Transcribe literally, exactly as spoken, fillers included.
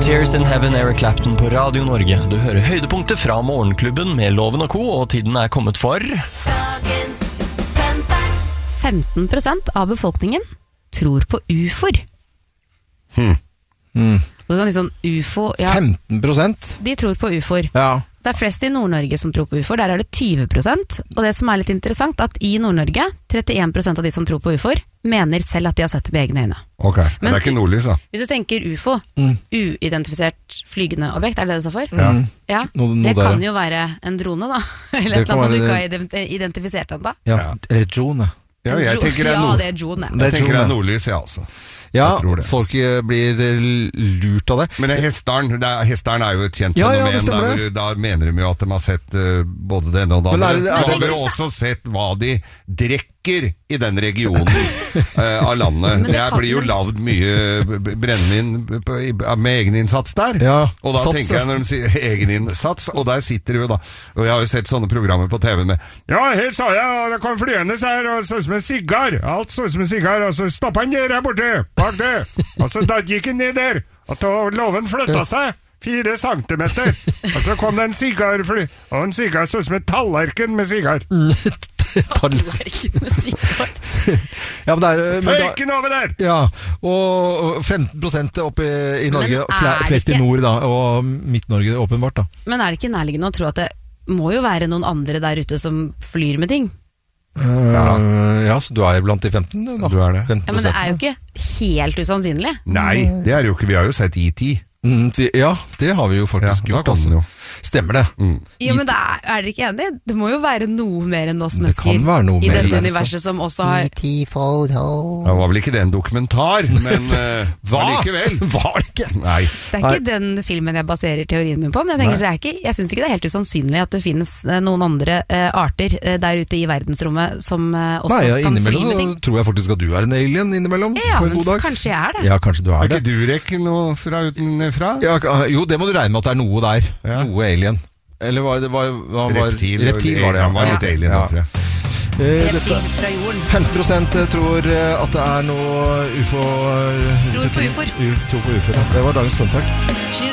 Tears in Heaven, Eric Clapton på Radio Norge. Du hører høydepunkter fra Morgenklubben med Loven og Co, og tiden er kommet for Dagens fun fact. femten prosent av befolkningen tror på U F O-er. Hmm. Mm. Så kan liksom U F O, ja, femten prosent? de tror på U F O-er. Ja. Det er flest i Nord-Norge som tror på U F O-er, der er det tyve prosent. Og det som er litt interessant, at i Nord-Norge, trettien prosent av de som tror på U F O-er, mener selv at de har sett det med egne øyne. Ok, men det er ikke nordlys da. Hvis du tenker U F O, Mm. uidentifisert flygende objekt, er det det du sa for? Ja. Ja, Noe- noe det der, kan ja. jo være en drone da, eller Det et eller kan annet som du være- ikke har ident- identifisert enda. Ja, eller Jone. Ja, En jeg dro- tenker det er, ja, nord det er drone. Det jeg er tenker det er drone. nordlys, ja altså. Ja, Jeg tror det. folk eh, blir eh, lurt av det. Men det er Hestaren, det er, Hestaren er jo et kjent Ja, ja, det fenomen, stemmer da, det. da mener de jo at de har sett uh, både det ene og det Men er andre. det- er De det- har vel også sett hva de drikker i den regionen uh, av landet. Men det Det kan blir jo vel- lavd mye b- brennevin på- i- med egeninnsats der. Ja, Og da sats, tenker ja. jeg når de sier egeninnsats, og der sitter de jo da, og jeg har jo sett sånne programmer på T V med ja, her sa jeg, og det kom flyende her, og så ut som en sigar, alt så ut som en sigar, og så stoppet han der her borte, bak det, og så da gikk han ned der, og da loven flyttet seg fire centimeter, og så kom det en sigarfly, og en sigar så ut som en tallerken med sigar. Tallerken med sigar. Ja, men det er... men da- Føyken over der! Ja, og femten prosent oppe i, i Norge, Men er fle- det flest i ikke- nord da, og Midt-Norge åpenbart da. Men er det ikke nærliggende å tro at det må jo være noen andre der ute som flyr med ting? Ja. ja, så du er blant de femten du, da. Du er det. Ja, men det er jo ikke helt usannsynlig. Nei, det er det jo ikke, vi har jo sett E T Mm, vi, ja, det har vi jo faktisk Ja, da gjort. kom den jo. Stemmer det. Mm. Jo, men det er, er dere ikke enige? Det må jo være noe mer enn oss Det mennesker kan være noe i mer dette der, universet som også har... Det var vel ikke det en dokumentar, men uh, Hva? likevel. Var det ikke? Nei. Det er ikke den filmen jeg baserer teorien min på, men jeg, tenker, det er ikke, jeg synes ikke det er helt usannsynlig at det finnes eh, noen andre eh, arter eh, der ute i verdensrommet som eh, også Nei, ja, kan fly innimellom med så ting. tror jeg faktisk at du er en alien innimellom Ja, på en men god dag. kanskje jeg er det. Ja, kanskje du Er er ikke det. Durek noe fra utenfra? Ja, jo, det må du regne med at det er noe der. Ja. Noe alien. Eller var det var, han var, Reptil. reptil var det, Han var litt Ja. alien, Ja. tror jeg. Eh, Reptil dette, fra jorden. femten prosent tror eh, at det er noe U F O... Tror på U F O-er. U- Tror på U F O-er. Det var dagens fun fact.